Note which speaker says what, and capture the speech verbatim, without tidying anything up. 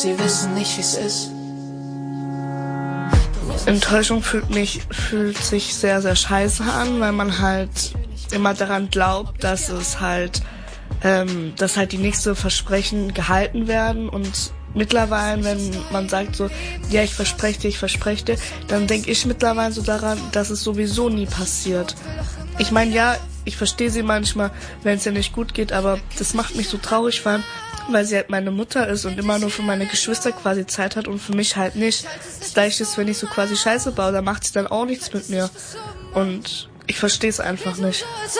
Speaker 1: sie wissen nicht, wie's ist.
Speaker 2: Enttäuschung fühlt mich, fühlt sich sehr, sehr scheiße an, weil man halt immer daran glaubt, dass es halt, ähm, dass halt die nächsten Versprechen gehalten werden. Und mittlerweile, wenn man sagt so, ja, ich verspreche dir, ich verspreche dir, dann denke ich mittlerweile so daran, dass es sowieso nie passiert. Ich meine, ja, ich verstehe sie manchmal, wenn es ihr nicht gut geht, aber das macht mich so traurig, weil, weil sie halt meine Mutter ist und immer nur für meine Geschwister quasi Zeit hat und für mich halt nicht. Das Gleiche ist, wenn ich so quasi Scheiße baue, dann macht sie dann auch nichts mit mir. Und ich verstehe es einfach nicht.